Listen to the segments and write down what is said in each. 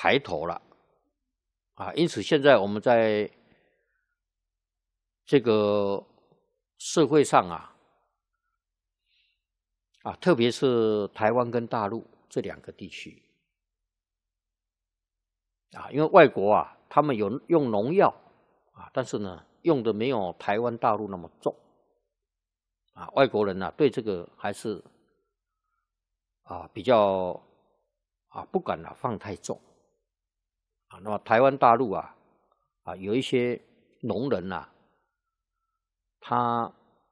抬头了因此现在我们在这个社会上特别是台湾跟大陆这2个地区因为外国他们有用农药但是呢用的没有台湾大陆那么重外国人对这个还是比较不敢放太重那么台湾大陆有一些农人他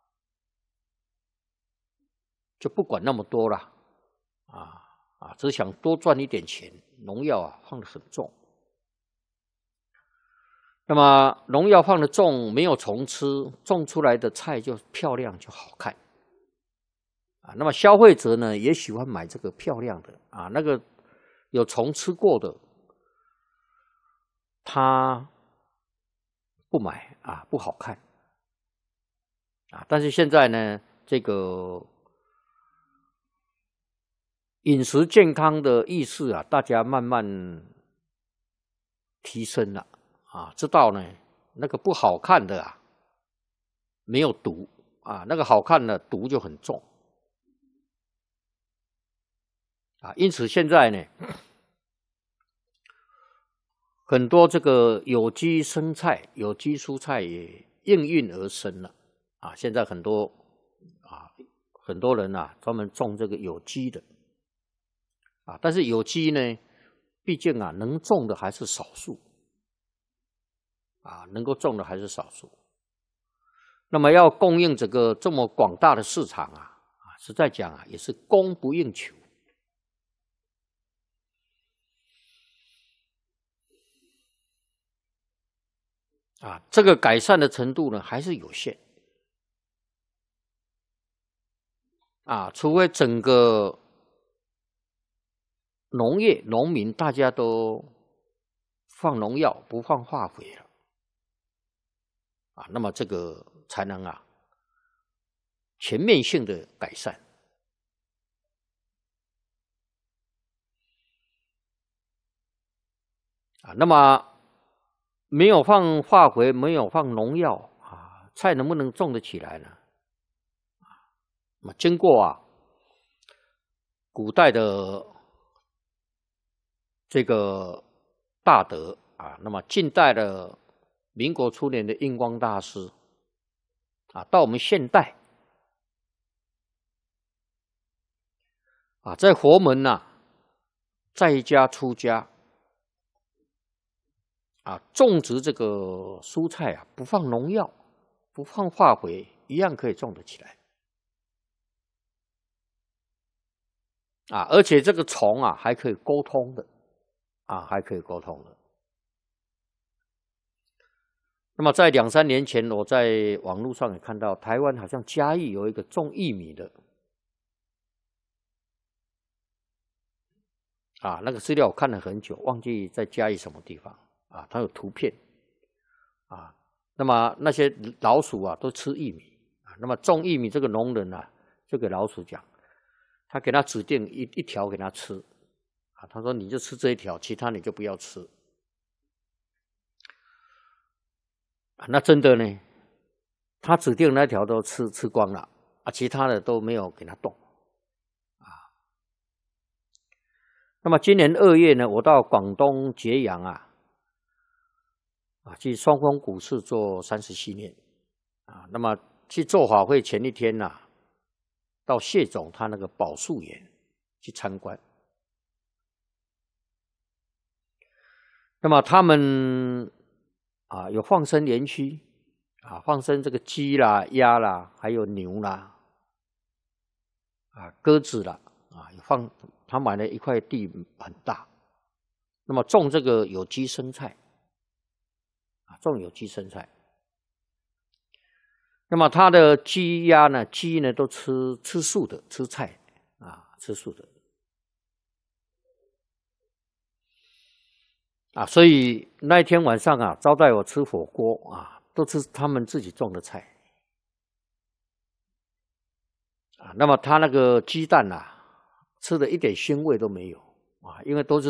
就不管那么多了只想多赚一点钱，农药放得很重。那么农药放得重，没有虫吃，种出来的菜就漂亮就好看那么消费者呢也喜欢买这个漂亮的那个有虫吃过的他不买不好看但是现在呢这个饮食健康的意识大家慢慢提升了知道呢那个不好看的没有毒那个好看的毒就很重因此现在呢很多这个有机生菜、有机蔬菜也应运而生了现在很多人专门种这个有机的但是有机呢毕竟能种的还是少数能够种的还是少数。那么要供应这个这么广大的市场实在讲也是供不应求这个改善的程度呢还是有限除非整个农业农民大家都放农药不放化肥了那么这个才能全面性的改善那么没有放化肥没有放农药菜能不能种得起来呢那么经过古代的这个大德那么近代的民国初年的印光大师到我们现代在佛门在家出家种植这个蔬菜不放农药不放化肥一样可以种得起来而且这个虫还可以沟通的还可以沟通的。那么在2、3年前我在网络上也看到台湾好像嘉义有一个种玉米的那个资料我看了很久忘记在嘉义什么地方它有图片那么那些老鼠都吃玉米那么种玉米这个农人就给老鼠讲他给他指定一条给他吃他说你就吃这一条其他你就不要吃那真的呢他指定那条都吃光了其他的都没有给他动那么今年2月呢我到广东揭阳去双峰古寺做37年那么去做法会前一天到谢总他那个宝树园去参观那么他们有放生园区放生这个鸡啦鸭啦还有牛啦鸽子啦有放他买了一块地很大那么种这个有机生菜种有机生菜那么他的鸡鸭呢鸡呢都吃素的吃菜吃素的所以那一天晚上招待我吃火锅都吃他们自己种的菜那么他那个鸡蛋吃的一点腥味都没有因为都是